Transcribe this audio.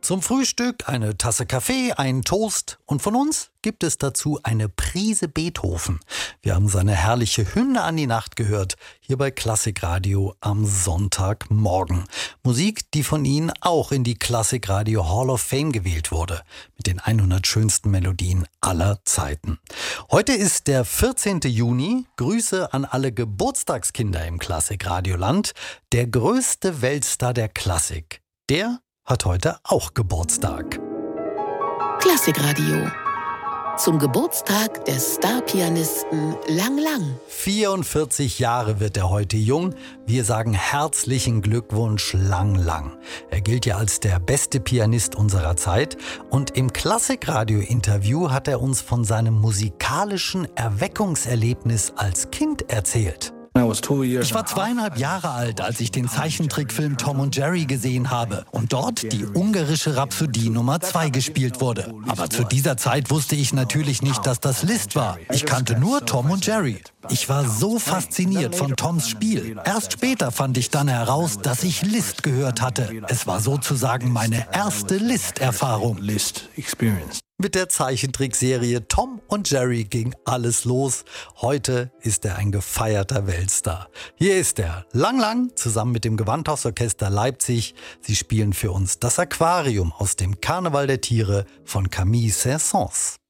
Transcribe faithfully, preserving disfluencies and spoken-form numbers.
Zum Frühstück eine Tasse Kaffee, ein Toast und von uns gibt es dazu eine Prise Beethoven. Wir haben seine herrliche Hymne an die Nacht gehört, hier bei Klassikradio am Sonntagmorgen. Musik, die von Ihnen auch in die Klassikradio Hall of Fame gewählt wurde, mit den hundert schönsten Melodien aller Zeiten. Heute ist der vierzehnte Juni. Grüße an alle Geburtstagskinder im Klassikradioland. Der größte Weltstar der Klassik, der hat heute auch Geburtstag. Klassikradio. Zum Geburtstag des Star-Pianisten Lang Lang. vierundvierzig Jahre wird er heute jung. Wir sagen herzlichen Glückwunsch Lang Lang. Er gilt ja als der beste Pianist unserer Zeit. Und im Klassikradio-Interview hat er uns von seinem musikalischen Erweckungserlebnis als Kind erzählt. Ich war zweieinhalb Jahre alt, als ich den Zeichentrickfilm Tom und Jerry gesehen habe und dort die ungarische Rhapsodie Nummer zwei gespielt wurde. Aber zu dieser Zeit wusste ich natürlich nicht, dass das Liszt war. Ich kannte nur Tom und Jerry. Ich war so fasziniert von Toms Spiel. Erst später fand ich dann heraus, dass ich Liszt gehört hatte. Es war sozusagen meine erste Liszt-Erfahrung. Mit der Zeichentrickserie Tom und Jerry ging alles los. Heute ist er ein gefeierter Weltstar. Hier ist er, Lang Lang, zusammen mit dem Gewandhausorchester Leipzig. Sie spielen für uns das Aquarium aus dem Karneval der Tiere von Camille Saint-Saëns.